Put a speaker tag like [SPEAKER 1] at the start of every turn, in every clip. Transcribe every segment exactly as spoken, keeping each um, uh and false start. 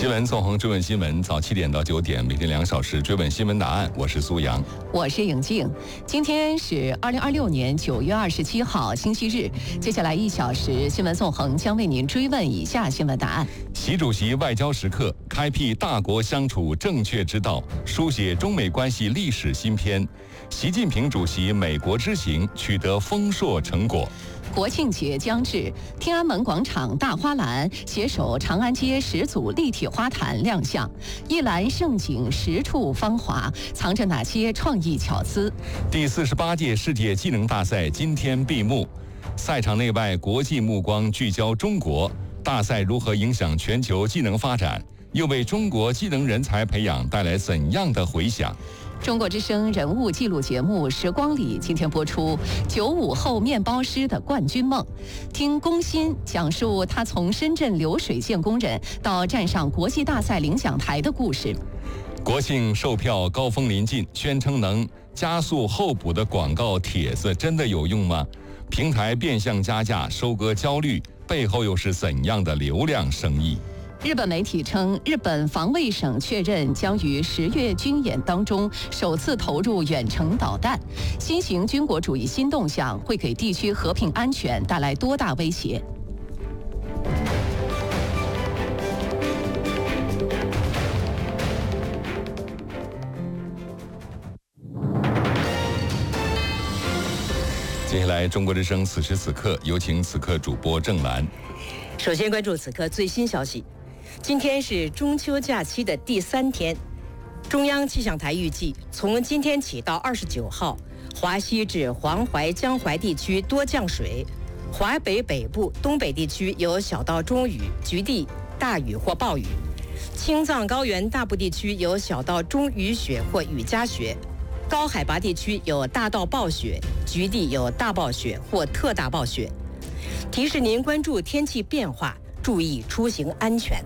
[SPEAKER 1] 新闻纵横追问新闻，早七点到九点，每天两小时追问新闻答案。我是苏阳，
[SPEAKER 2] 我是颖静。今天是二零二六年九月二十七号，星期日。接下来一小时，新闻纵横将为您追问以下新闻答案：
[SPEAKER 1] 习主席外交时刻，开辟大国相处正确之道，书写中美关系历史新篇。习近平主席美国之行取得丰硕成果。
[SPEAKER 2] 国庆节将至，天安门广场大花篮携手长安街十组立体花坛亮相，一篮盛景，十处芳华，藏着哪些创意巧思？
[SPEAKER 1] 第四十八届世界技能大赛今天闭幕，赛场内外国际目光聚焦中国，大赛如何影响全球技能发展，又为中国技能人才培养带来怎样的回响？
[SPEAKER 2] 中国之声人物纪录节目《时光里》今天播出九五后面包师的冠军梦，听龚鑫讲述他从深圳流水线工人到站上国际大赛领奖台的故事。
[SPEAKER 1] 国庆售票高峰临近，宣称能加速候补的广告帖子真的有用吗？平台变相加价收割焦虑，背后又是怎样的流量生意？
[SPEAKER 2] 日本媒体称，日本防卫省确认将于十月军演当中首次投入远程导弹。新型军国主义新动向会给地区和平安全带来多大威胁？
[SPEAKER 1] 接下来，中国之声此时此刻，有请此刻主播郑兰。
[SPEAKER 3] 首先关注此刻最新消息。今天是中秋假期的第三天，中央气象台预计，从今天起到二十九号，华西至黄淮、江淮地区多降水，华北北部、东北地区有小到中雨，局地大雨或暴雨；青藏高原大部地区有小到中雨雪或雨夹雪，高海拔地区有大到暴雪，局地有大暴雪或特大暴雪。提示您关注天气变化，注意出行安全。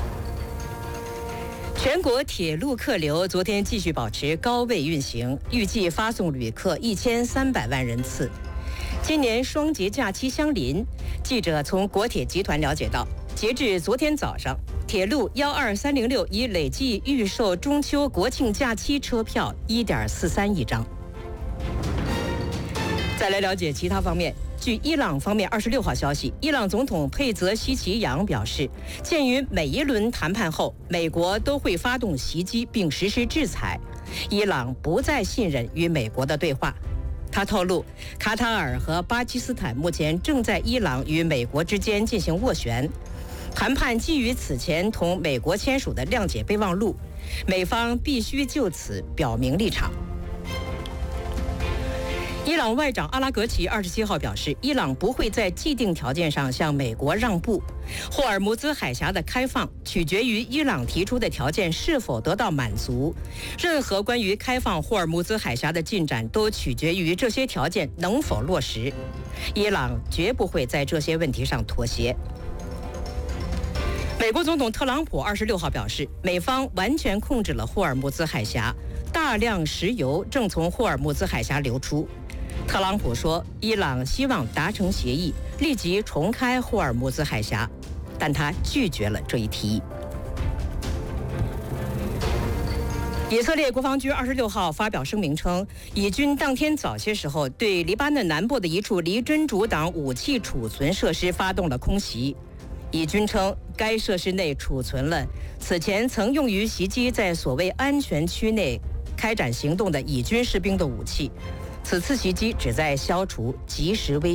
[SPEAKER 3] 全国铁路客流昨天继续保持高位运行，预计发送旅客一千三百万人次。今年双节假期相邻，记者从国铁集团了解到，截至昨天早上，铁路幺二三零六已累计预售中秋国庆假期车票一点四三亿张。再来了解其他方面。据伊朗方面二十六号消息，伊朗总统佩泽希奇扬表示，鉴于每一轮谈判后美国都会发动袭击并实施制裁，伊朗不再信任与美国的对话。他透露，卡塔尔和巴基斯坦目前正在伊朗与美国之间进行斡旋，谈判基于此前同美国签署的谅解备忘录，美方必须就此表明立场。伊朗外长阿拉格齐二十七号表示，伊朗不会在既定条件上向美国让步。霍尔木兹海峡的开放取决于伊朗提出的条件是否得到满足。任何关于开放霍尔木兹海峡的进展都取决于这些条件能否落实。伊朗绝不会在这些问题上妥协。美国总统特朗普二十六号表示，美方完全控制了霍尔木兹海峡，大量石油正从霍尔木兹海峡流出。特朗普说，伊朗希望达成协议，立即重开霍尔木兹海峡，但他拒绝了这一提议。以色列国防军二十六号发表声明称，以军当天早些时候对黎巴嫩南部的一处离真主党武器储存设施发动了空袭。以军称，该设施内储存了此前曾用于袭击在所谓安全区内开展行动的以军士兵的武器。此次袭击旨在消除即时威